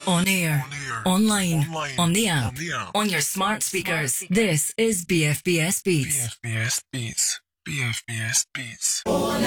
On air, online, on the app, on your smart speakers. This is BFBS Beats. BFBS Beats. BFBS Beats.